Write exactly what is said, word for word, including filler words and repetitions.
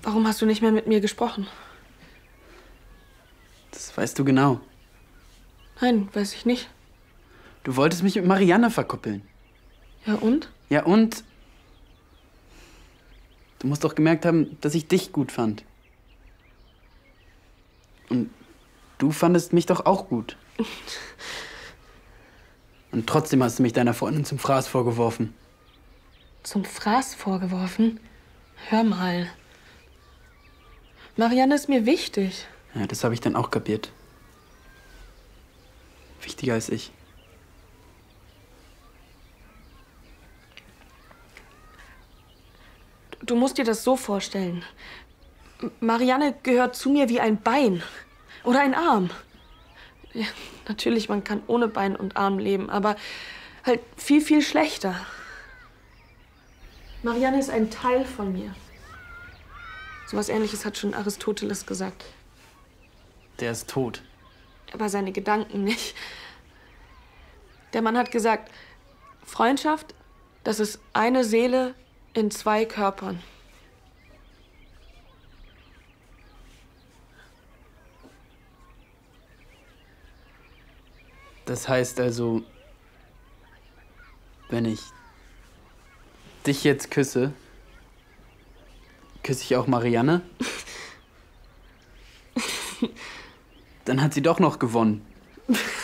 Warum hast du nicht mehr mit mir gesprochen? Das weißt du genau. Nein, weiß ich nicht. Du wolltest mich mit Marianne verkuppeln. Ja, und? Ja, und? Du musst doch gemerkt haben, dass ich dich gut fand. Und du fandest mich doch auch gut. Und trotzdem hast du mich deiner Freundin zum Fraß vorgeworfen. Zum Fraß vorgeworfen? Hör mal. Marianne ist mir wichtig. Ja, das habe ich dann auch kapiert. Wichtiger als ich. Du musst dir das so vorstellen. Marianne gehört zu mir wie ein Bein oder ein Arm. Ja, natürlich, man kann ohne Bein und Arm leben, aber halt viel, viel schlechter. Marianne ist ein Teil von mir. So was Ähnliches hat schon Aristoteles gesagt. Der ist tot. Aber seine Gedanken nicht. Der Mann hat gesagt, Freundschaft, das ist eine Seele in zwei Körpern. Das heißt also, wenn ich dich jetzt küsse, küsse ich auch Marianne? Dann hat sie doch noch gewonnen.